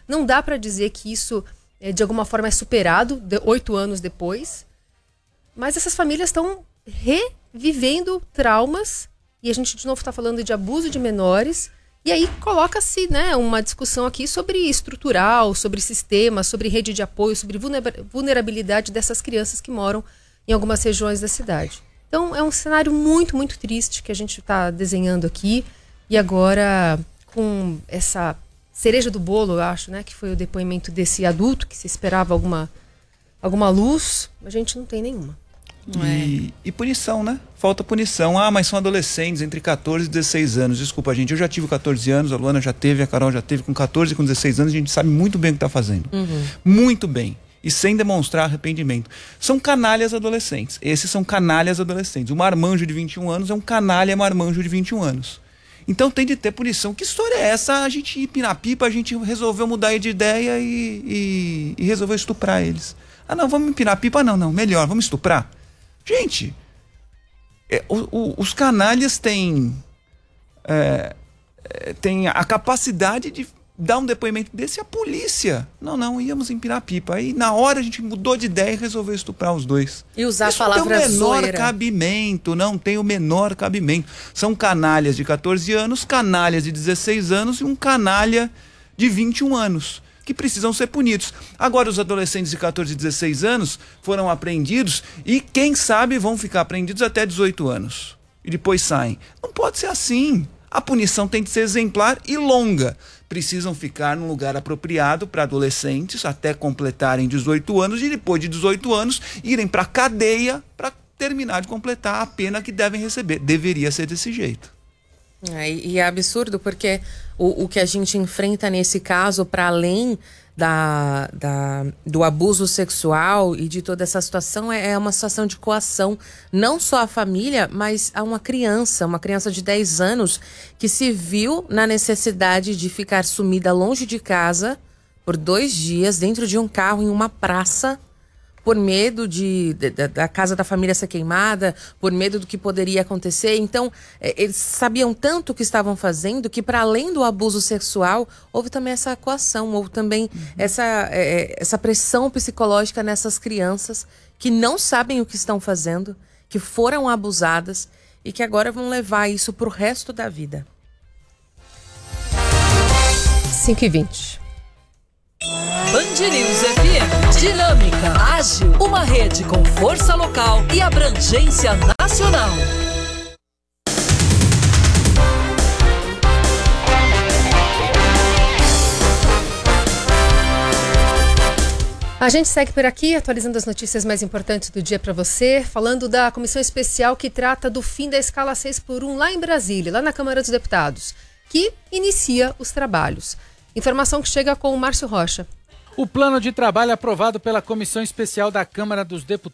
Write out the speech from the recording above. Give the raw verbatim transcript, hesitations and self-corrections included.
Não dá para dizer que isso, é, de alguma forma, é superado de, oito anos depois. Mas essas famílias estão revivendo traumas. E a gente, de novo, está falando de abuso de menores. E aí coloca-se, né, uma discussão aqui sobre estrutural, sobre sistema, sobre rede de apoio, sobre vulnerabilidade dessas crianças que moram em algumas regiões da cidade. Então é um cenário muito, muito triste que a gente está desenhando aqui. E agora, com essa cereja do bolo, eu acho, né, que foi o depoimento desse adulto, que se esperava alguma, alguma luz, a gente não tem nenhuma. E, e punição, né? Falta punição. Ah, mas são adolescentes entre catorze e dezesseis anos. Desculpa, gente, eu já tive catorze anos, a Luana já teve, a Carol já teve. Com catorze e com dezesseis anos a gente sabe muito bem o que está fazendo. Uhum. Muito bem. E sem demonstrar arrependimento. São canalhas adolescentes. Esses são canalhas adolescentes. O marmanjo de vinte e um anos é um canalha marmanjo de vinte e um anos. Então tem de ter punição. Que história é essa? A gente ir pinar pipa, a gente resolveu mudar de ideia e, e, e resolveu estuprar eles. Ah, não, vamos empinar pipa? Não, não, melhor, vamos estuprar. Gente, é, o, o, os canalhas têm, é, é, têm a capacidade de dar um depoimento desse à polícia. Não, não, íamos empinar pipa. Aí na hora a gente mudou de ideia e resolveu estuprar os dois. E usar Isso a palavra tem o menor zoeira. cabimento, não tem o menor cabimento. São canalhas de catorze anos, canalhas de dezesseis anos e um canalha de vinte e um anos. Que precisam ser punidos. Agora os adolescentes de catorze e dezesseis anos foram apreendidos e quem sabe vão ficar apreendidos até dezoito anos. E depois saem. Não pode ser assim. A punição tem que ser exemplar e longa. Precisam ficar num lugar apropriado para adolescentes até completarem dezoito anos e depois de dezoito anos irem para a cadeia para terminar de completar a pena que devem receber. Deveria ser desse jeito. É, e é absurdo porque o, o que a gente enfrenta nesse caso, para além da, da, do abuso sexual e de toda essa situação, é, é uma situação de coação, não só à família, mas a uma criança, uma criança de dez anos que se viu na necessidade de ficar sumida longe de casa por dois dias, dentro de um carro em uma praça, por medo de, de, da casa da família ser queimada, por medo do que poderia acontecer. Então, é, eles sabiam tanto o que estavam fazendo que, para além do abuso sexual, houve também essa coação, houve também uhum. essa, é, essa pressão psicológica nessas crianças que não sabem o que estão fazendo, que foram abusadas e que agora vão levar isso para o resto da vida. cinco e vinte. Band News F M, dinâmica, ágil, uma rede com força local e abrangência nacional. A gente segue por aqui, atualizando as notícias mais importantes do dia para você, falando da comissão especial que trata do fim da escala seis por um lá em Brasília, lá na Câmara dos Deputados, que inicia os trabalhos. Informação que chega com o Márcio Rocha. O plano de trabalho aprovado pela Comissão Especial da Câmara dos Deputados